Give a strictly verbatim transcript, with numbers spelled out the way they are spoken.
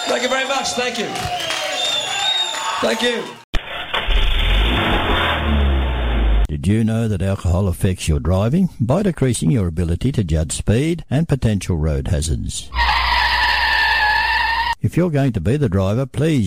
Thank you very much. Thank you. Thank you. Did you know that alcohol affects your driving by decreasing your ability to judge speed and potential road hazards? If you're going to be the driver, please